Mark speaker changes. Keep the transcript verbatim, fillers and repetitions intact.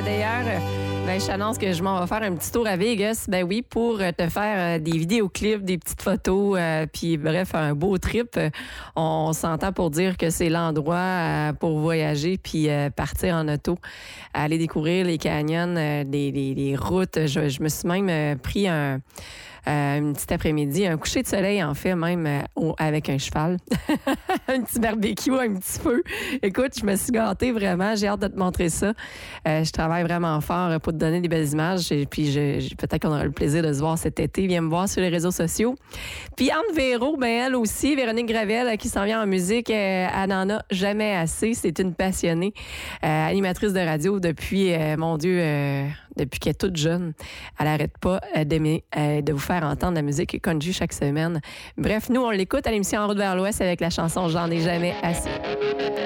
Speaker 1: d'ailleurs, ben, je t'annonce que je m'en vais faire un petit tour à Vegas. Ben oui, pour te faire des vidéoclips, des petites photos, euh, puis bref, un beau trip. On s'entend pour dire que c'est l'endroit euh, pour voyager puis euh, partir en auto, aller découvrir les canyons, euh, les, les, les routes. Je, je me suis même euh, pris un... Euh, une petite après-midi, un coucher de soleil, en fait, même euh, au, avec un cheval. Un petit barbecue, un petit feu. Écoute, je me suis gâtée vraiment. J'ai hâte de te montrer ça. Euh, je travaille vraiment fort pour te donner des belles images. Et puis, je, je, peut-être qu'on aura le plaisir de se voir cet été. Viens me voir sur les réseaux sociaux. Puis, Anne Véro, ben, elle aussi, Véronique Gravel, qui s'en vient en musique, euh, elle n'en a jamais assez. C'est une passionnée, euh, animatrice de radio depuis, euh, mon Dieu, euh, depuis qu'elle est toute jeune. Elle n'arrête pas d'aimer, euh, de vous faire entendre la musique country chaque semaine. Bref, nous, on l'écoute à l'émission En route vers l'Ouest avec la chanson J'en ai jamais assez.